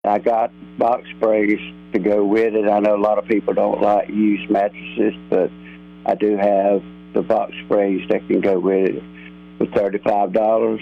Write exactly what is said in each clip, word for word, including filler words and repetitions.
I got box springs to go with it. I know a lot of people don't like used mattresses, but I do have the box springs that can go with it for thirty-five dollars.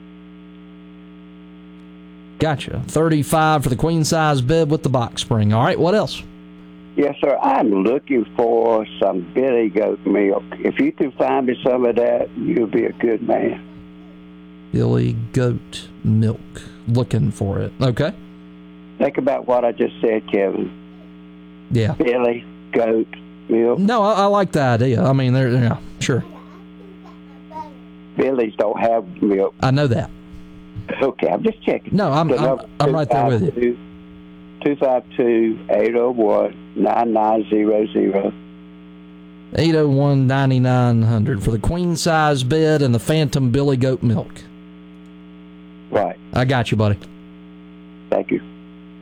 Gotcha. thirty-five dollars for the queen-size bed with the box spring. All right, what else? Yes, sir. I'm looking for some Billy Goat milk. If you can find me some of that, you'll be a good man. Billy Goat milk. Looking for it. Okay. Think about what I just said, Kevin. Yeah. Billy Goat milk. No, I, I like the idea. I mean, they're, yeah, sure. Billy's don't have milk. I know that. Okay, I'm just checking. No, I'm I'm, I'm right there with you. two five two, eight oh one, nine nine zero zero. eight oh one, nine nine hundred for the queen-size bed and the Phantom Billy Goat milk. Right. I got you, buddy. Thank you.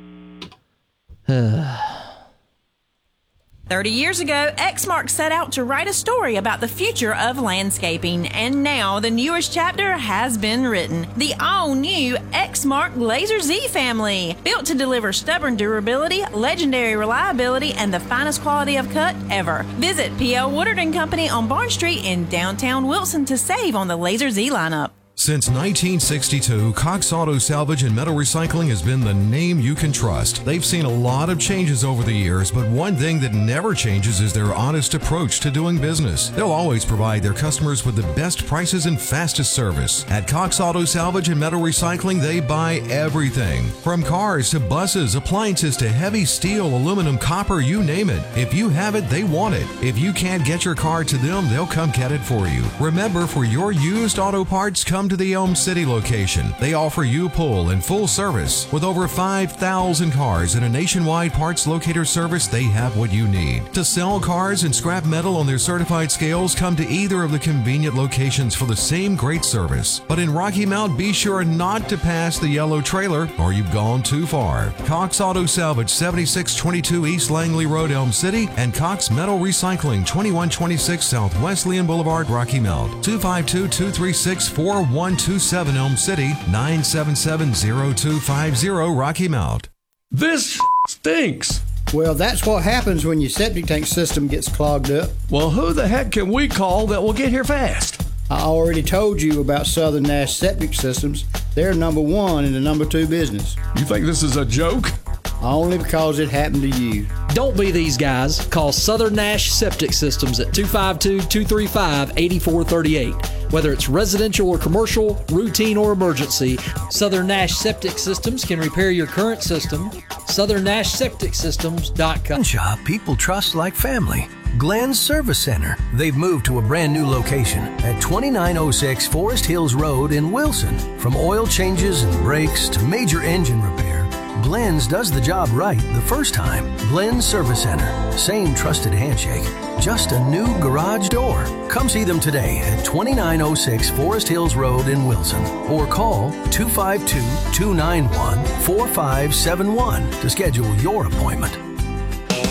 Thirty years ago, Exmark set out to write a story about the future of landscaping, and now the newest chapter has been written. The all-new Exmark Laser Z family, built to deliver stubborn durability, legendary reliability, and the finest quality of cut ever. Visit P L Woodard and Company on Barn Street in downtown Wilson to save on the Laser Z lineup. Since nineteen sixty-two, Cox Auto Salvage and Metal Recycling has been the name you can trust. They've seen a lot of changes over the years, but one thing that never changes is their honest approach to doing business. They'll always provide their customers with the best prices and fastest service. At Cox Auto Salvage and Metal Recycling, they buy everything. From cars to buses, appliances to heavy steel, aluminum, copper, you name it. If you have it, they want it. If you can't get your car to them, they'll come get it for you. Remember, for your used auto parts, come to the Elm City location. They offer U-Pull and full service. With over five thousand cars and a nationwide parts locator service, they have what you need. To sell cars and scrap metal on their certified scales, come to either of the convenient locations for the same great service. But in Rocky Mount, be sure not to pass the yellow trailer or you've gone too far. Cox Auto Salvage, seventy-six twenty-two East Langley Road, Elm City, and Cox Metal Recycling, twenty-one twenty-six South Wesleyan Boulevard, Rocky Mount. two five two, two three six, four one two seven Elm City, nine seven seven, zero two five zero Rocky Mount. This stinks. Well, that's what happens when your septic tank system gets clogged up. Well, who the heck can we call that will get here fast? I already told you about Southern Nash Septic Systems. They're number one in the number two business. You think this is a joke? Only because it happened to you. Don't be these guys. Call Southern Nash Septic Systems at two five two, two three five, eight four three eight. Whether it's residential or commercial, routine or emergency, Southern Nash Septic Systems can repair your current system. Southern Nash Septic Systems dot com. Shop people trust like family. Glenn's Service Center. They've moved to a brand new location at twenty-nine oh six Forest Hills Road in Wilson. From oil changes and brakes to major engine repair, Glenn's does the job right the first time. Glenn's Service Center. Same trusted handshake. Just a new garage door. Come see them today at twenty-nine oh six Forest Hills Road in Wilson. Or call two five two, two nine one, four five seven one to schedule your appointment.